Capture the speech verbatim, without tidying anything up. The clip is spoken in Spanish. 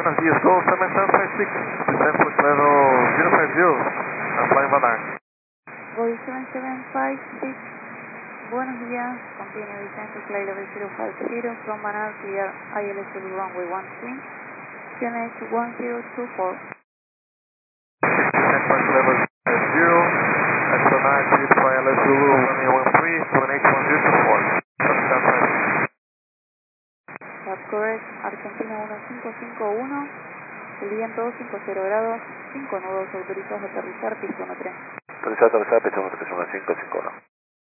Buenos días, Go seven seven five six, descent flight level zero five zero, I'm flying Vadar. Go seven seven five six, buenos días, continue descent to flight level zero five zero, from Manar, clear I L S W runway one three, Q N H one zero two four. Descent flight level zero, at Sonar, clear for I L S W runway one three, Q N H one zero two four. That's correct, Argentina uno cinco cinco uno, el viento cinco cero grados, cinco nudos autorizados a aterrizar, pista uno tres. Autorizado a aterrizar, pista uno tres uno cinco cinco uno.